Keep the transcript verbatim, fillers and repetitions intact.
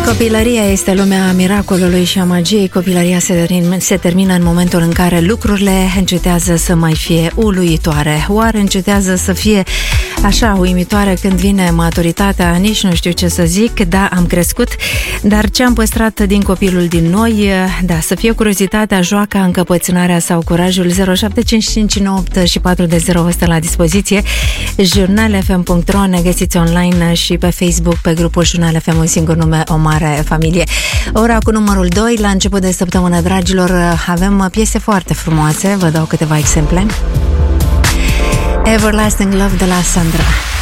Copilăria este lumea miracolului și a magiei. Copilăria se, termin, se termină în momentul în care lucrurile încetează să mai fie uluitoare. Oare încetează să fie așa uimitoare când vine maturitatea? Nici nu știu ce să zic. Da, am crescut, dar ce am păstrat din copilul din noi? Da, să fie curiozitatea, joaca, încăpățânarea sau curajul. Zero șapte cinci cinci nouă opt și patru de zero ăsta la dispoziție. jurnal f m punct r o, ne găsiți online și pe Facebook, pe grupul Jurnal F M, un singur nume, o mare familie. Ora cu numărul doi, la început de săptămână, dragilor, avem piese foarte frumoase, vă dau câteva exemple. Everlasting Love de la Sandra.